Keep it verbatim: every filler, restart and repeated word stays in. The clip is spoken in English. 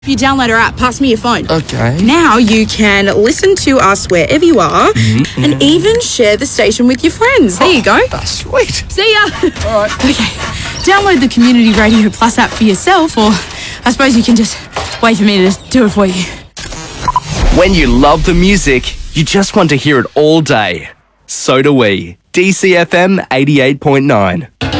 If you download our app, pass me your phone. Okay. Now you can listen to us wherever you are Mm-hmm. and even share the station with your friends. There you go. Ah, sweet. See ya. All right. Okay. Download the Community Radio Plus app for yourself, or I suppose you can just wait for me to do it for you. When you love the music, you just want to hear it all day. So do we. D C F M eighty-eight point nine.